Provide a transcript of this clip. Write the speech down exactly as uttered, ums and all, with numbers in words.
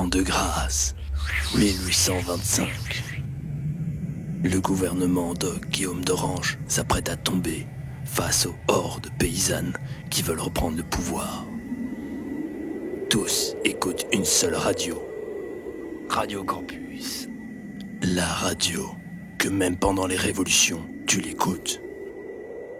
L'an de grâce, mille huit cent vingt-cinq. Le gouvernement de Guillaume d'Orange s'apprête à tomber face aux hordes paysannes qui veulent reprendre le pouvoir. Tous écoutent une seule radio. Radio Campus. La radio que même pendant les révolutions, tu l'écoutes.